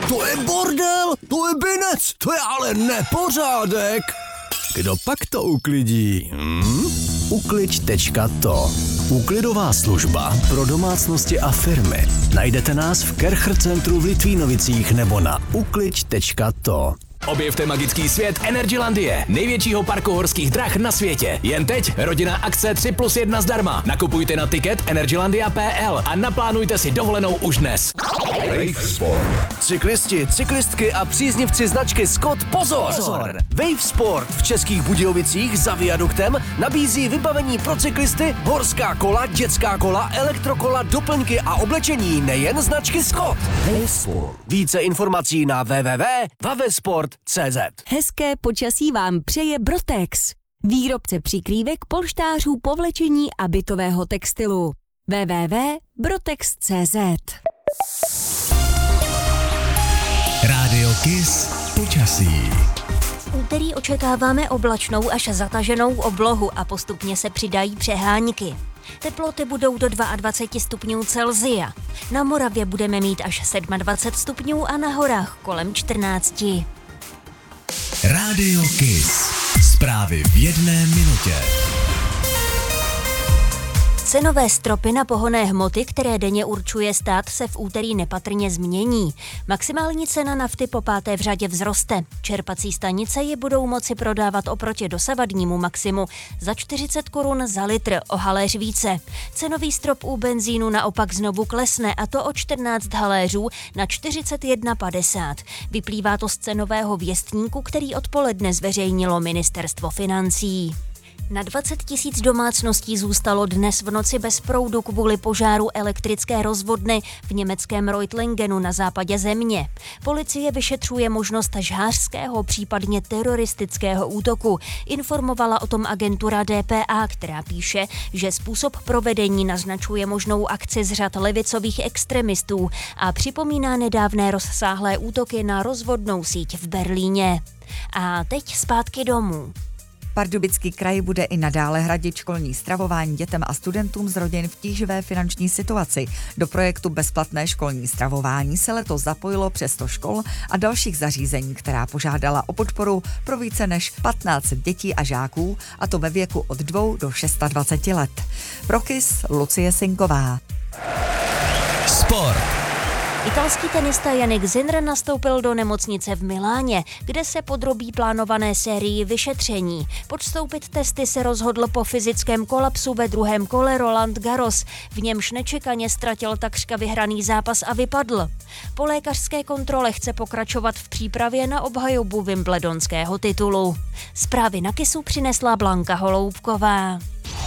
To je bordel, to je binec, to je ale nepořádek. Kdo pak to uklidí? Ukliď.to. Úklidová služba pro domácnosti a firmy. Najdete nás v Kercher centru v Litvínovicích nebo na ukliď.to. Objevte magický svět Energylandie, největšího parku horských drah na světě. Jen teď rodinná akce 3+1 zdarma. Nakupujte na tiket energylandia.pl a naplánujte si dovolenou už dnes. Wave Sport. Cyklisti, cyklistky a příznivci značky Scott, pozor! Wave Sport v Českých Budějovicích za viaduktem nabízí vybavení pro cyklisty, horská kola, dětská kola, elektrokola, doplňky a oblečení nejen značky Scott. Wave Sport. Více informací na www.wavesport.cz. Hezké počasí vám přeje Brotex, výrobce přikrývek, polštářů, povlečení a bytového textilu. www.brotex.cz. Rádio Kiss počasí. V úterý očekáváme oblačnou až zataženou oblohu a postupně se přidají přehánky. Teploty budou do 22 stupňů Celsia. Na Moravě budeme mít až 27 stupňů a na horách kolem 14. Rádio Kiss. Zprávy v 1 minutě. Cenové stropy na pohonné hmoty, které denně určuje stát, se v úterý nepatrně změní. Maximální cena nafty po 5. v řadě vzroste. Čerpací stanice je budou moci prodávat oproti dosavadnímu maximu za 40 korun za litr, o haléř více. Cenový strop u benzínu naopak znovu klesne, a to o 14 haléřů na 41,50. Vyplývá to z cenového věstníku, který odpoledne zveřejnilo Ministerstvo financí. Na 20 000 domácností zůstalo dnes v noci bez proudu kvůli požáru elektrické rozvodny v německém Reutlingenu na západě země. Policie vyšetřuje možnost žhářského, případně teroristického útoku. Informovala o tom agentura DPA, která píše, že způsob provedení naznačuje možnou akci z řad levicových extremistů a připomíná nedávné rozsáhlé útoky na rozvodnou síť v Berlíně. A teď zpátky domů. Pardubický kraj bude i nadále hradit školní stravování dětem a studentům z rodin v tíživé finanční situaci. Do projektu bezplatné školní stravování se letos zapojilo přes 100 škol a dalších zařízení, která požádala o podporu pro více než 15 dětí a žáků, a to ve věku od 2 do 26 let. Pro Kiss Lucie Sinková. Sport. Italský tenista Jannik Sinner nastoupil do nemocnice v Miláně, kde se podrobí plánované sérii vyšetření. Podstoupit testy se rozhodl po fyzickém kolapsu ve druhém kole Roland Garros, v němž nečekaně ztratil takřka vyhraný zápas a vypadl. Po lékařské kontrole chce pokračovat v přípravě na obhajobu wimbledonského titulu. Zprávy na Kissu přinesla Blanka Holoubková.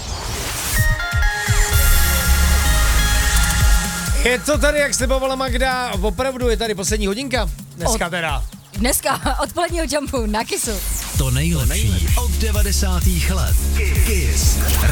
Je to tady, jak slibovala Magda, opravdu je tady poslední hodinka. Dneska odpoledního jumpu na Kissu. To nejlepší od 90. let. Kiss.